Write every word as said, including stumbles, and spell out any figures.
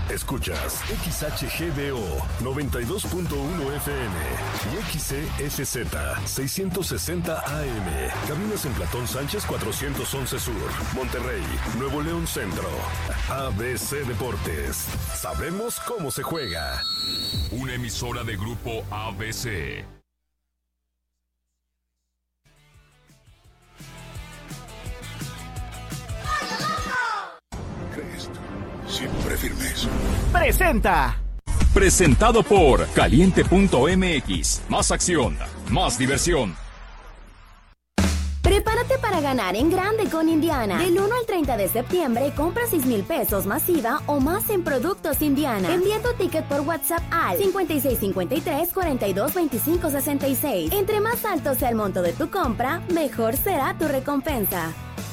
Escuchas X H G D O noventa y dos punto uno F M y X C S Z seiscientos sesenta A M. Cabinas en Platón Sánchez cuatrocientos once Sur, Monterrey, Nuevo León Centro. A B C Deportes. Sabemos cómo se juega. Una emisora de Grupo A B C. Crest, siempre firmes. Presenta. Presentado por Caliente punto M X. Más acción, más diversión. Prepárate para ganar en grande con Indiana. Del uno al treinta de septiembre, compra seis mil pesos masiva o más en productos Indiana. Envía tu ticket por WhatsApp al cincuenta y seis cincuenta y tres cuarenta y dos veinticinco sesenta y seis. Entre más alto sea el monto de tu compra, mejor será tu recompensa.